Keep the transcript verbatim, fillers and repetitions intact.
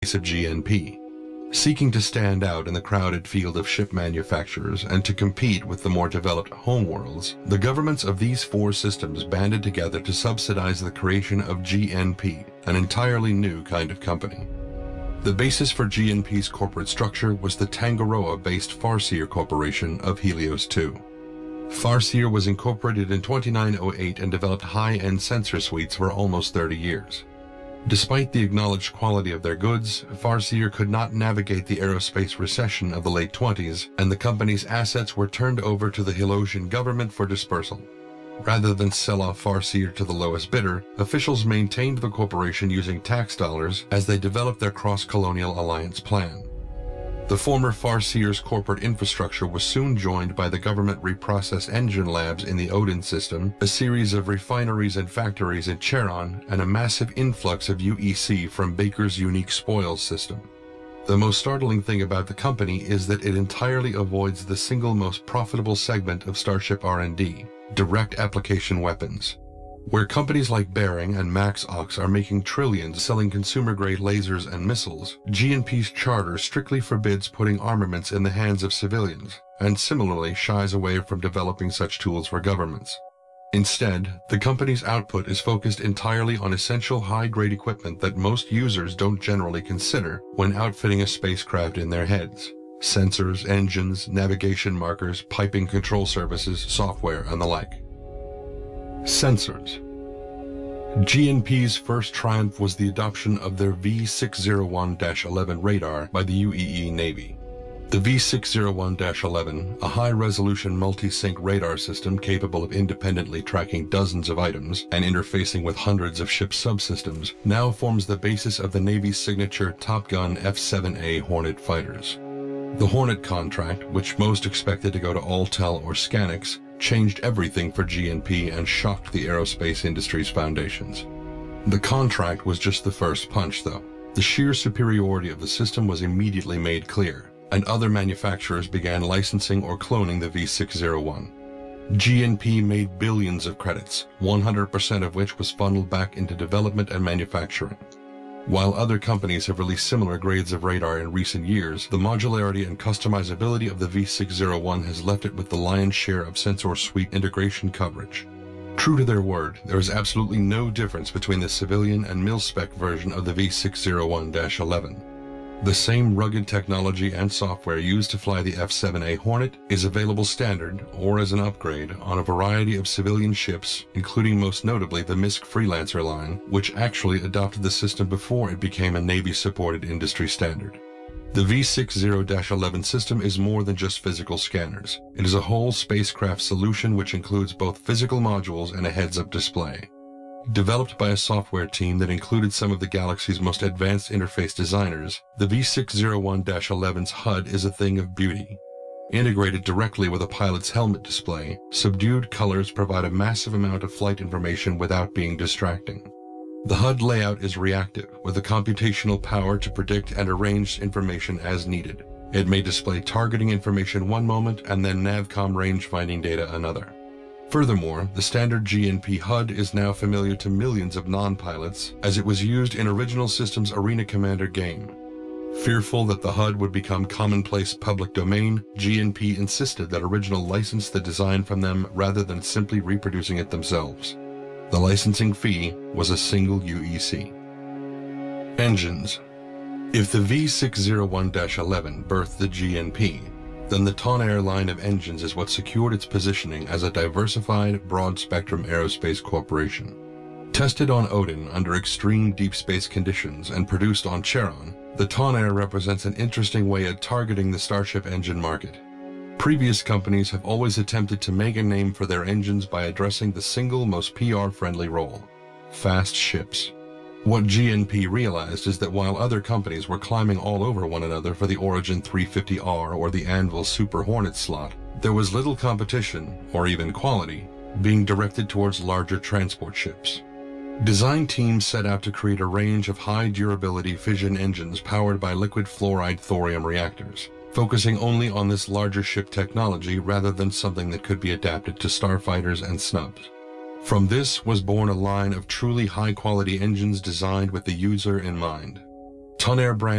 of G N P. Seeking to stand out in the crowded field of ship manufacturers and to compete with the more developed homeworlds, the governments of these four systems banded together to subsidize the creation of G N P, an entirely new kind of company. The basis for G N P's corporate structure was the Tangaroa-based Farseer Corporation of Helios two. Farseer was incorporated in twenty-nine oh eight and developed high-end sensor suites for almost thirty years. Despite the acknowledged quality of their goods, Farseer could not navigate the aerospace recession of the late twenties, and the company's assets were turned over to the Helosian government for dispersal. Rather than sell off Farseer to the lowest bidder, officials maintained the corporation using tax dollars as they developed their cross-colonial alliance plan. The former Farseer's corporate infrastructure was soon joined by the government reprocessed engine labs in the Odin system, a series of refineries and factories in Charon, and a massive influx of U E C from Baker's unique spoils system. The most startling thing about the company is that it entirely avoids the single most profitable segment of Starship R and D, direct application weapons. Where companies like Bering and MaxOx are making trillions selling consumer-grade lasers and missiles, G N P's charter strictly forbids putting armaments in the hands of civilians, and similarly shies away from developing such tools for governments. Instead, the company's output is focused entirely on essential high-grade equipment that most users don't generally consider when outfitting a spacecraft in their heads: sensors, engines, navigation markers, piping control services, software, and the like. Sensors. G N P's first triumph was the adoption of their V six oh one dash eleven radar by the U E E Navy. The V six oh one dash eleven, a high-resolution multi-sync radar system capable of independently tracking dozens of items and interfacing with hundreds of ship subsystems, now forms the basis of the Navy's signature Top Gun F seven A Hornet fighters. The Hornet contract, which most expected to go to Altel or Scanix, changed everything for G N P and shocked the aerospace industry's foundations. The contract was just the first punch, though. The sheer superiority of the system was immediately made clear, and other manufacturers began licensing or cloning the V six oh one. G N P made billions of credits, one hundred percent of which was funneled back into development and manufacturing. While other companies have released similar grades of radar in recent years, the modularity and customizability of the V six oh one has left it with the lion's share of sensor suite integration coverage. True to their word, there is absolutely no difference between the civilian and mil-spec version of the V six oh one dash eleven. The same rugged technology and software used to fly the F seven A Hornet is available standard or as an upgrade on a variety of civilian ships, including most notably the M I S C Freelancer line, which actually adopted the system before it became a Navy-supported industry standard. The V six oh dash eleven system is more than just physical scanners. It is a whole spacecraft solution which includes both physical modules and a heads-up display. Developed by a software team that included some of the galaxy's most advanced interface designers, the V six oh one dash eleven's H U D is a thing of beauty. Integrated directly with a pilot's helmet display, subdued colors provide a massive amount of flight information without being distracting. The H U D layout is reactive, with the computational power to predict and arrange information as needed. It may display targeting information one moment and then Navcom range-finding data another. Furthermore, the standard G N P H U D is now familiar to millions of non-pilots, as it was used in Original Systems' Arena Commander game. Fearful that the H U D would become commonplace public domain, G N P insisted that Original license the design from them rather than simply reproducing it themselves. The licensing fee was a single U E C. Engines. If the V six oh one dash eleven birthed the G N P, then the Tonnerre line of engines is what secured its positioning as a diversified, broad-spectrum aerospace corporation. Tested on Odin under extreme deep space conditions and produced on Charon, the Tonnerre represents an interesting way of targeting the Starship engine market. Previous companies have always attempted to make a name for their engines by addressing the single most P R-friendly role: fast ships. What G N P realized is that while other companies were climbing all over one another for the Origin three fifty R or the Anvil Super Hornet slot, there was little competition, or even quality, being directed towards larger transport ships. Design teams set out to create a range of high-durability fission engines powered by liquid fluoride thorium reactors, focusing only on this larger ship technology rather than something that could be adapted to starfighters and snubs. From this was born a line of truly high-quality engines designed with the user in mind. Tonnerre brand